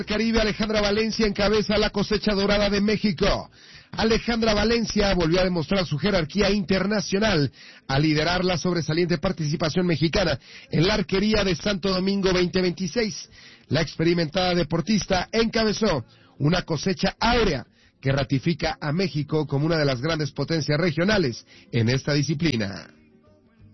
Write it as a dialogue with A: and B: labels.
A: Caribe, Alejandra Valencia encabeza la cosecha dorada de México. Alejandra Valencia volvió a demostrar su jerarquía internacional al liderar la sobresaliente participación mexicana en la arquería de Santo Domingo 2026. La experimentada deportista encabezó una cosecha áurea que ratifica a México como una de las grandes potencias regionales en esta disciplina.